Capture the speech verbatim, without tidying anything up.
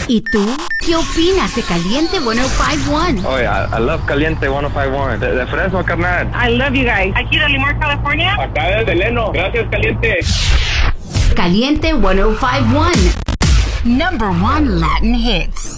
¿Y tú? ¿Qué opinas de Caliente ciento cincuenta y uno? Oh, yeah, I love Caliente ciento cincuenta y uno. De, de Fresno, carnal. I love you guys. Aquí de Limor, California. Acá desde Leno. Gracias, Caliente. Caliente ciento cincuenta y uno. Number one Latin hits.